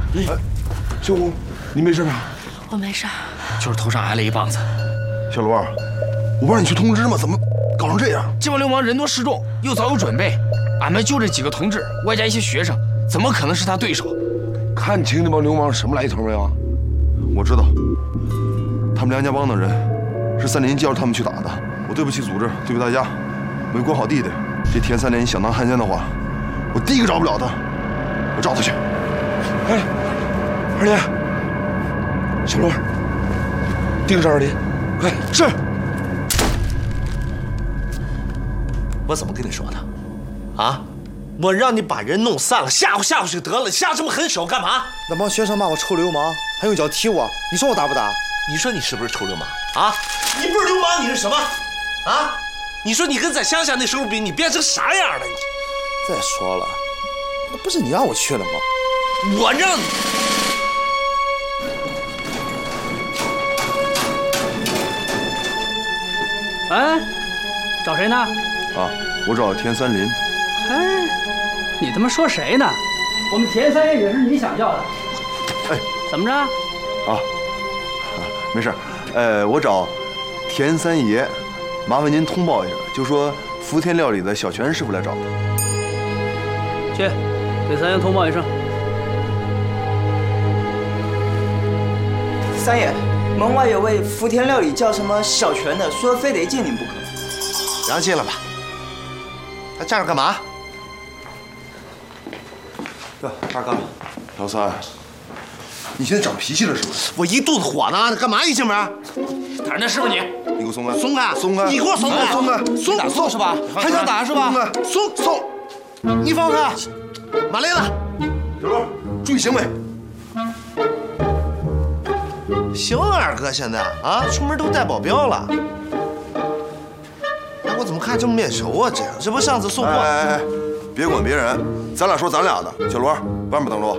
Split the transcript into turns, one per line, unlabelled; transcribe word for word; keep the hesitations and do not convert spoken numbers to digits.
哎，小红，你没事吧？
我没事，
就是头上挨了一棒子。
小罗，我不让你去通知吗？怎么搞成这样？
这帮流氓人多势众，又早有准备，俺们就这几个同志，外加一些学生，怎么可能是他对手？
看清那帮流氓什么来头没有？我知道，他们梁家帮的人是三林叫着他们去打的。我对不起组织，对不起大家，没管好弟弟。这田三林想当汉奸的话，我第一个饶不了他，我找他去。哎，二林，小罗，盯着二林，快是。
我怎么跟你说的？啊？我让你把人弄散了，吓唬吓唬就得了，下这么狠手干嘛？
那帮学生骂我臭流氓，还用脚踢我，你说我打不打？
你说你是不是臭流氓啊？你不是流氓，你是什么？啊？你说你跟在乡下那时候比，你变成啥样了？你
再说了，那不是你让我去的吗？
我让你。
哎，找谁呢？
啊，我找田三林。
哎，你他妈说谁呢？我们田三爷也是你想要的。
哎，
怎么着？啊，
没事，呃，我找田三爷，麻烦您通报一下，就说福田料理的小泉师傅来找他。
去，给三爷通报一声。
三爷，门外有位福田料理叫什么小泉的，说非得见您不可。
让进来吧。他站着干嘛？
哥，二哥，
老三，你现在长脾气了是不是？
我一肚子火呢，干嘛一进门？
打人的是不是你？
你给我松开！
松开！
松开！
你给我松开！
松开！
松
打松是吧？还想打是吧？
松松，你放开！马雷子，
小罗，注意行为。
行啊，二哥，现在啊，出门都带保镖了。哎，我怎么看这么面熟啊？这样，这不上次送货？
哎哎哎，别管别人，咱俩说咱俩的。小罗，外面等着我。